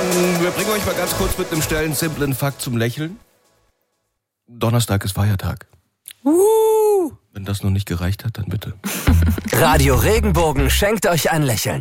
Wir bringen euch mal ganz kurz mit einem schnellen, simplen Fakt zum Lächeln. Donnerstag ist Feiertag. Wenn das noch nicht gereicht hat, dann bitte. Radio Regenbogen schenkt euch ein Lächeln.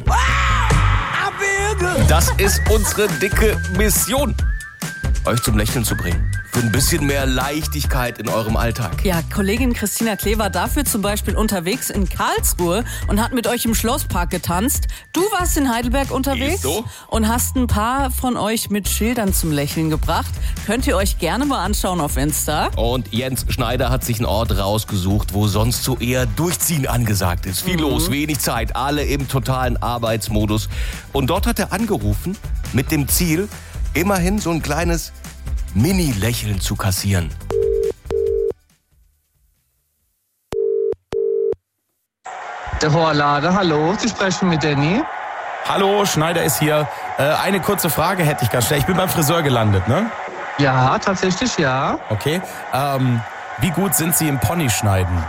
Das ist unsere dicke Mission, euch zum Lächeln zu bringen. Für ein bisschen mehr Leichtigkeit in eurem Alltag. Ja, Kollegin Christina Klee war dafür zum Beispiel unterwegs in Karlsruhe und hat mit euch im Schlosspark getanzt. Du warst in Heidelberg unterwegs so? Und hast ein paar von euch mit Schildern zum Lächeln gebracht. Könnt ihr euch gerne mal anschauen auf Insta. Und Jens Schneider hat sich einen Ort rausgesucht, wo sonst so eher Durchziehen angesagt ist. Viel los, wenig Zeit, alle im totalen Arbeitsmodus. Und dort hat er angerufen mit dem Ziel, immerhin so ein kleines Mini-Lächeln zu kassieren. Der Vorlade, hallo, Sie sprechen mit Danny. Hallo, Schneider ist hier. Eine kurze Frage hätte ich ganz schnell. Ich bin beim Friseur gelandet, ne? Ja, tatsächlich ja. Okay. Wie gut sind Sie im Ponyschneiden?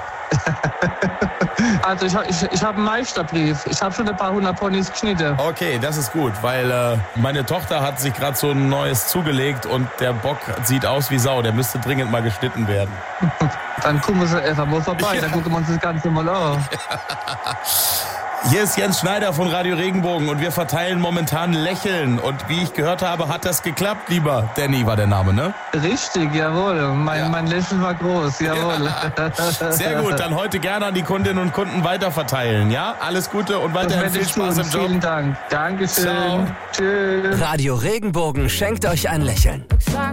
Also ich habe einen Meisterbrief. Ich habe schon ein paar hundert Ponys geschnitten. Okay, das ist gut, weil meine Tochter hat sich gerade so ein neues zugelegt und der Bock sieht aus wie Sau. Der müsste dringend mal geschnitten werden. Dann gucken Sie einfach mal vorbei, dann gucken wir uns das Ganze mal an. Hier ist Jens Schneider von Radio Regenbogen und wir verteilen momentan Lächeln. Und wie ich gehört habe, hat das geklappt, lieber Danny war der Name, ne? Richtig, jawohl. Mein Lächeln war groß, jawohl. Ja. Sehr gut, dann heute gerne an die Kundinnen und Kunden weiterverteilen, ja? Alles Gute und weiterhin viel Spaß im Job. Vielen Dank. Dankeschön. Ciao. Tschüss. Radio Regenbogen schenkt euch ein Lächeln.